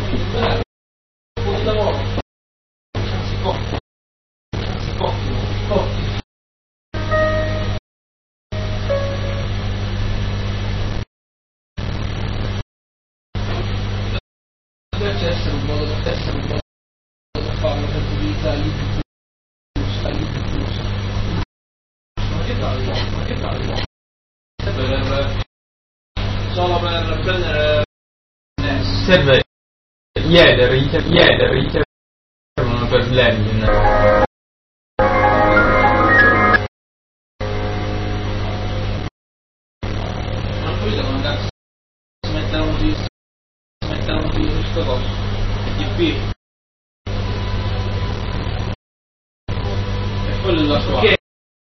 C'è essere un modo per farlo, per utilizzare l'IP+. Ma che bravi, solo per prendere serve Yether servono per l'engine. Ma poi devono cazzo si mettono di questo coso, IP.